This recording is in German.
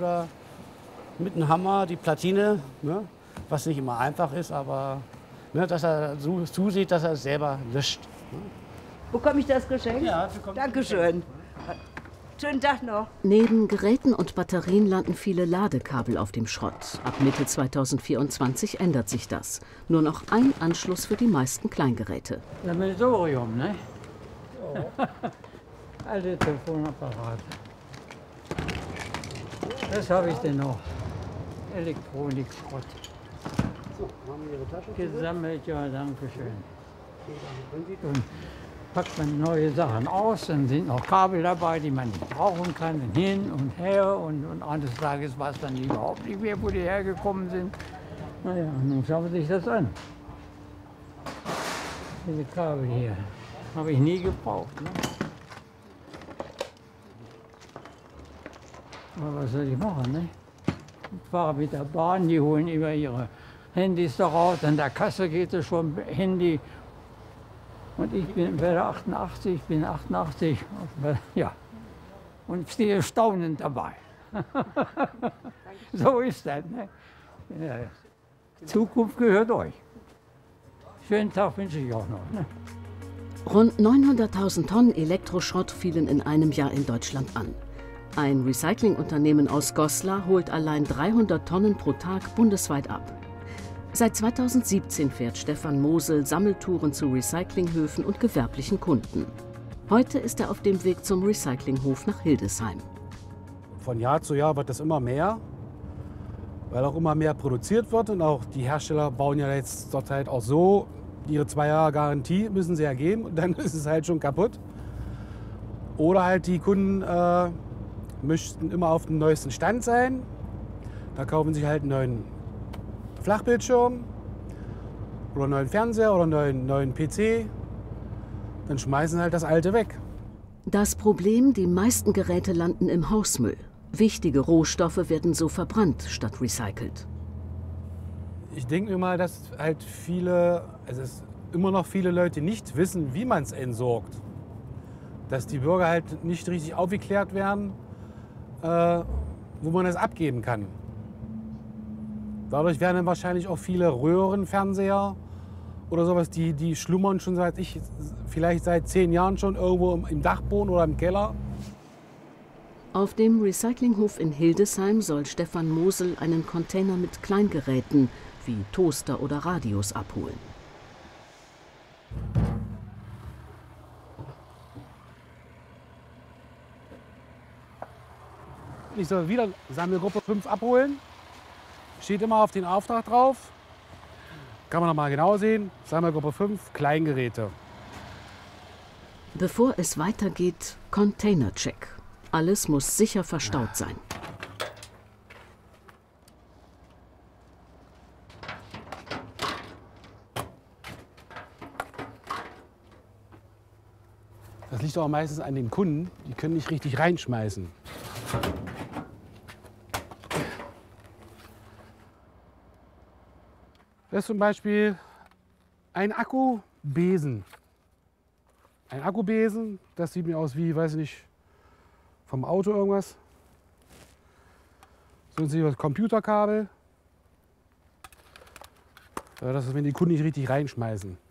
oder mit einem Hammer die Platine, ne, was nicht immer einfach ist, aber ne, dass er so zusieht, dass er es selber löscht. Ne. Bekomme ich das Geschenk? Ja, du kommst. Dankeschön. Schönen Tag noch. Neben Geräten und Batterien landen viele Ladekabel auf dem Schrott. Ab Mitte 2024 ändert sich das. Nur noch ein Anschluss für die meisten Kleingeräte. Sammelsurium, ne? Alte Telefonapparate. Das habe ich denn noch. Elektronikschrott. So, haben wir Ihre Tasche? Gesammelt, ja, danke schön. Und packt man neue Sachen aus, dann sind noch Kabel dabei, die man nicht brauchen kann, und hin und her. Und eines Tages weiß man überhaupt nicht mehr, wo die hergekommen sind. Naja, nun schauen wir sich das an. Diese Kabel hier habe ich nie gebraucht. Ne? Aber was soll ich machen, ne? Ich fahre mit der Bahn, die holen immer ihre Handys da raus. An der Kasse geht es schon Handy. Und ich werde 88, bin 88. Ja. Und stehe staunend dabei. So ist das. Ne? Ja. Die Zukunft gehört euch. Schönen Tag wünsche ich auch noch. Ne? Rund 900.000 Tonnen Elektroschrott fielen in einem Jahr in Deutschland an. Ein Recyclingunternehmen aus Goslar holt allein 300 Tonnen pro Tag bundesweit ab. Seit 2017 fährt Stefan Mosel Sammeltouren zu Recyclinghöfen und gewerblichen Kunden. Heute ist er auf dem Weg zum Recyclinghof nach Hildesheim. Von Jahr zu Jahr wird das immer mehr, weil auch immer mehr produziert wird. Und auch die Hersteller bauen ja jetzt zurzeit auch so, ihre 2 Jahre Garantie müssen sie ja geben und dann ist es halt schon kaputt. Oder halt die Kunden möchten immer auf dem neuesten Stand sein. Da kaufen sich halt einen neuen Flachbildschirm oder einen neuen Fernseher oder einen neuen PC. Dann schmeißen halt das alte weg. Das Problem, die meisten Geräte landen im Hausmüll. Wichtige Rohstoffe werden so verbrannt statt recycelt. Ich denke mir mal, dass halt es immer noch viele Leute nicht wissen, wie man es entsorgt. Dass die Bürger halt nicht richtig aufgeklärt werden, wo man es abgeben kann. Dadurch werden dann wahrscheinlich auch viele Röhrenfernseher oder sowas, die schlummern schon vielleicht seit 10 Jahren schon irgendwo im Dachboden oder im Keller. Auf dem Recyclinghof in Hildesheim soll Stefan Mosel einen Container mit Kleingeräten wie Toaster oder Radios abholen. Ich soll wieder Sammelgruppe 5 abholen. Steht immer auf den Auftrag drauf. Kann man noch mal genau sehen. Sammelgruppe 5, Kleingeräte. Bevor es weitergeht, Containercheck. Alles muss sicher verstaut sein. Das liegt auch meistens an den Kunden. Die können nicht richtig reinschmeißen. Das ist zum Beispiel ein Akkubesen. Ein Akkubesen, das sieht mir aus wie, weiß ich nicht, vom Auto irgendwas. So sieht das Computerkabel. Das ist, wenn die Kunden nicht richtig reinschmeißen.